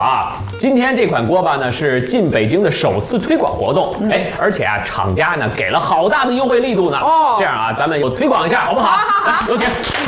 啊，今天这款锅巴呢是进北京的首次推广活动，而且啊，厂家呢给了好大的优惠力度呢。哦，这样啊，咱们有推广一下，好不好？好，有请。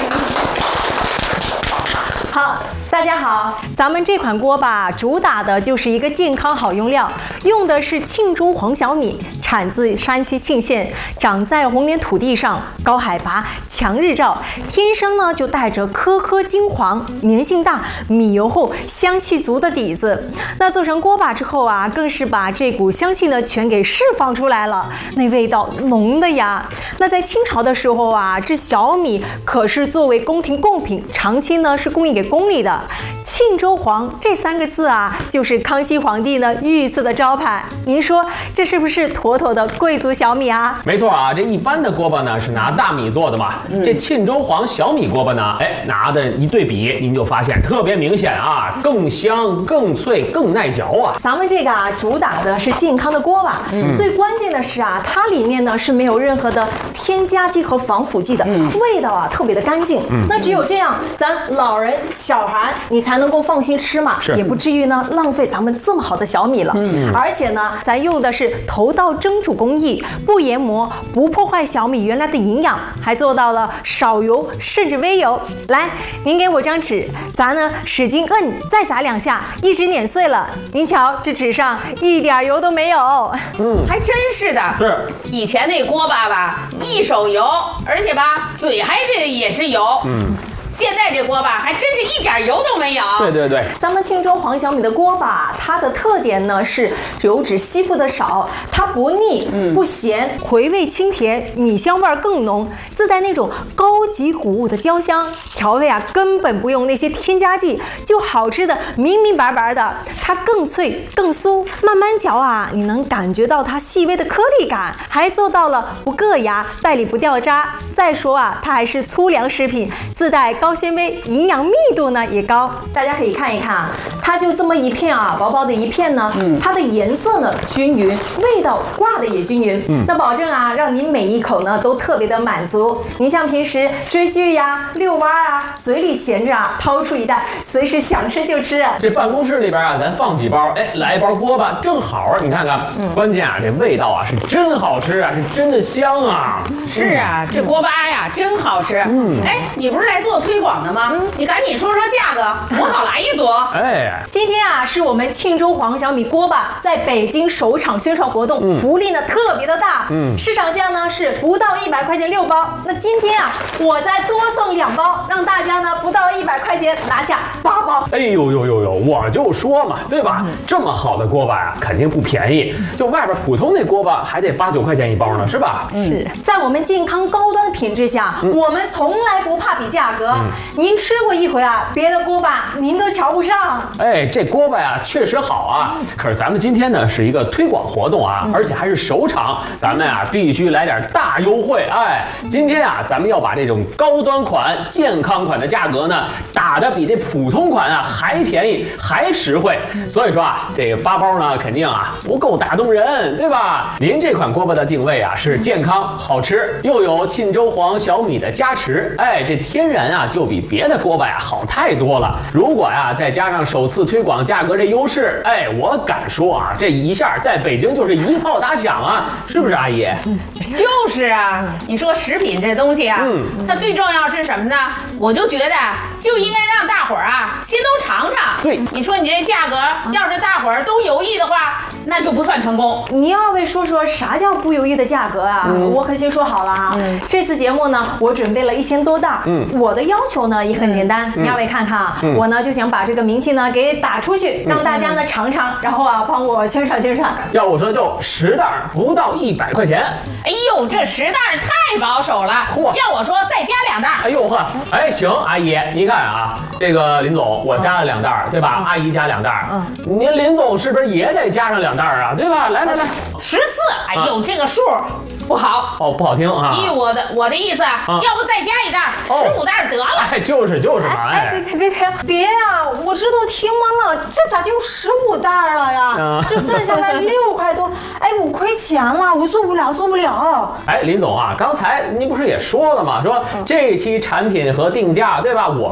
好，大家好，咱们这款锅巴主打的就是一个健康好用料，用的是庆州黄小米，产自山西沁县，长在红莲土地上，高海拔，强日照，天生呢就带着颗颗金黄，粘性大，米油厚，香气足的底子。那做成锅巴之后啊，更是把这股香气呢全给释放出来了，那味道浓的呀。那在清朝的时候啊，这小米可是作为宫廷贡品，长期呢是供应给宫里的。庆州黄这3个字啊，就是康熙皇帝呢御赐的招牌。您说这是不是妥妥的贵族小米啊？ 没错啊，这一般的锅巴呢是拿大米做的嘛，这庆州黄小米锅巴呢，拿的一对比，您就发现特别明显啊，更香、更脆、更耐嚼啊。 咱们这个啊，主打的是健康的锅巴，最关键的是啊，它里面呢是没有任何的添加剂和防腐剂的，味道啊特别的干净。那只有这样，咱老人、小孩你才能够放心吃嘛，也不至于呢浪费咱们这么好的小米了。而且呢，咱用的是头道蒸煮工艺，不研磨，不破坏小米原来的营养，还做到了少油甚至微油。来，您给我张纸，咱呢使劲摁，再砸2下，一直碾碎了。您瞧，这纸上一点油都没有。 还真是的。 是， 以前那锅巴吧，一手油，而且吧，嘴还得也是油。现在这锅巴还真是一点油都没有。 对， 咱们庆州黄小米的锅巴，它的特点呢是油脂吸附的少，它不腻、不咸，回味清甜，米香味更浓，自带那种高级谷物的焦香，调味啊根本不用那些添加剂，就好吃的明明白白的。它更脆更酥，慢慢嚼啊，你能感觉到它细微的颗粒感，还做到了不硌牙，带里不掉渣。再说啊，它还是粗粮食品，自带高纤维，营养密度呢也高。大家可以看一看啊，它就这么一片啊，薄薄的一片呢，它的颜色呢均匀，味道挂的也均匀。那保证啊，让您每一口呢都特别的满足。您像平时追剧呀、遛弯啊，嘴里闲着啊，掏出一袋，随时想吃就吃。 这办公室里边啊，咱放几包，来一包锅巴正好。你看看，关键啊，这味道啊是真好吃啊，是真的香啊。 是啊，这锅巴呀真好吃。你不是来做推广的吗？你赶紧说说价格，我好来一组。 今天啊是我们庆州黄小米锅巴在北京首场宣传活动，福利呢特别的大。市场价呢是不到100块钱6包，那今天啊我再多送2包，让大家呢不到100块钱拿下8包。 哎呦，我就说嘛，对吧？这么好的锅巴呀，肯定不便宜，就外边普通那锅巴还得8、9块钱一包呢，是吧？ 是在我们健康高端的品质下，我们从来不怕比价格。您吃过一回啊，别的锅巴您都瞧不上。 这锅巴呀确实好啊，可是咱们今天呢是一个推广活动啊，而且还是首场，咱们啊必须来点大优惠。今天啊咱们要把这种高端款、健康款的价格呢打得比这普通款啊还便宜还实惠。所以说啊，这个8包呢肯定啊不够打动人，对吧？您这款锅巴的定位啊是健康好吃，又有庆州黄小米的加持，这天然啊就比别的锅巴呀好太多了。如果呀再加上首次推广价格这优势，我敢说啊，这一下在北京就是一炮打响啊，是不是阿姨？ 就是啊，你说食品这东西啊，它最重要是什么呢？我就觉得就应该让大伙儿啊先都尝尝。 对， 你说你这价格，要是大伙儿都犹豫的话，那就不算成功。 你要二位说说啥叫不犹豫的价格啊？我可先说好了啊，这次节目呢，我准备了1000多袋。我的要求呢也很简单，你二位看看啊，我呢就想把这个名气呢给打出去，让大家呢尝尝，然后啊帮我宣传宣传。 要我说就10袋不到100块钱。 哎呦，这10袋太保守了。要我说再加2袋。 哎呦呵，行，阿姨，您看啊，这个林总我加了2袋，对吧？阿姨加2袋，您林总是不是也得加上2袋啊？对吧？来 ，14。哎呦，这个数不好。 不好听啊。 依我的意思，要不再加1袋，15袋得了。 就是嘛。 别啊！我这都听完了，这咋就15袋了呀？这算下来6块多，5块钱了，我做不了。 林总啊，刚才您不是也说了吗？说这期产品和定价，对吧？我